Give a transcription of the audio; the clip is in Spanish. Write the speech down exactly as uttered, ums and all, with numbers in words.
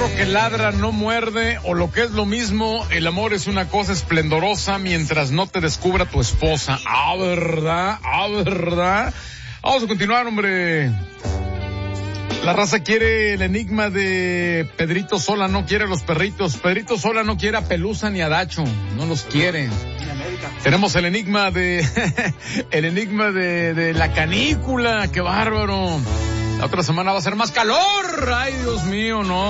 perro que ladra no muerde, o lo que es lo mismo, el amor es una cosa esplendorosa mientras no te descubra tu esposa. Ah, ¿verdad? Ah, ¿verdad? Vamos a continuar, hombre. La raza quiere el enigma de Pedrito Sola, no quiere a los perritos. Pedrito Sola no quiere a Pelusa ni a Dacho, no los quiere. Tenemos el enigma de, el enigma de, de la canícula, qué bárbaro. La otra semana va a ser más calor, ay Dios mío, no.